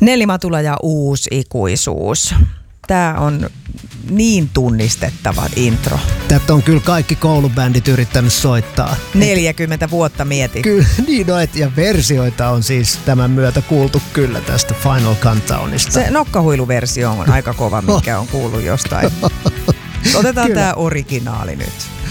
Nelli Matula ja Uusi ikuisuus. Tää on niin tunnistettava intro. Tätä on kyllä kaikki koulubändit yrittänyt soittaa. 40 vuotta mieti. Kyllä, niin ja versioita on siis tämän myötä kuultu kyllä tästä Final Countdownista. Se nokkahuiluversio on aika kova, mikä on kuullut jostain. Otetaan tää originaali nyt.